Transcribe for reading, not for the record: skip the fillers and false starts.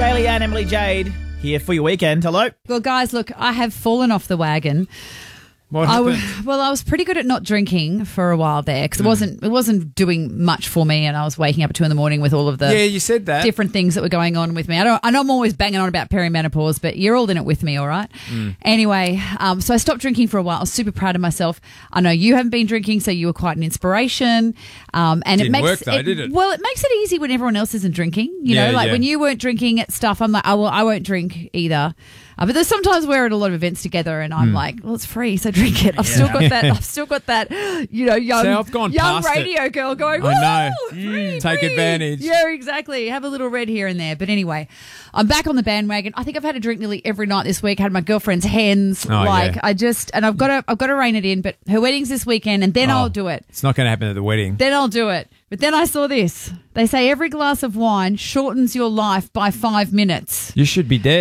Bailey and Emily Jade here for your weekend. Hello. Well, guys, look, I have fallen off the wagon. What happened? I was pretty good at not drinking for a while there because it wasn't doing much for me, and I was waking up at 2 a.m. with all of the you said that. different things that were going on with me. I know I'm always banging on about perimenopause, but you're all in it with me, all right? Anyway, so I stopped drinking for a while. I was super proud of myself. I know you haven't been drinking, so you were quite an inspiration. And Didn't work though, did it? Well, it makes it easy when everyone else isn't drinking. You know, when you weren't drinking at stuff, I'm like, I won't drink either. But there's sometimes we're at a lot of events together, and I'm like, well, it's free, so drink it. I've still got that, you know, young radio girl going, I know. Free, Take advantage. Yeah, exactly. Have a little red here and there. But anyway, I'm back on the bandwagon. I think I've had a drink nearly every night this week. I had my girlfriend's hens. I've got to rein it in. But her wedding's this weekend, and then I'll do it. It's not going to happen at the wedding. Then I'll do it. But then I saw this. They say every glass of wine shortens your life by 5 minutes. You should be dead.